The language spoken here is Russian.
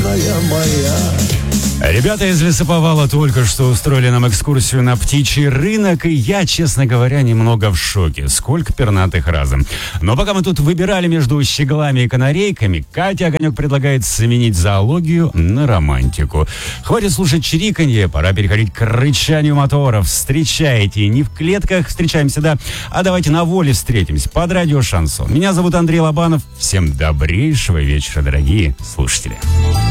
родная моя. Ребята из Лесоповала только что устроили нам экскурсию на птичий рынок, и я, честно говоря, немного в шоке. Сколько пернатых разом. Но пока мы тут выбирали между щеглами и канарейками, Катя Огонек предлагает заменить зоологию на романтику. Хватит слушать чириканье, пора переходить к рычанию моторов. Встречайте, не в клетках встречаемся, да, а давайте на воле встретимся под радио «Шансон». Меня зовут Андрей Лобанов. Всем добрейшего вечера, дорогие слушатели.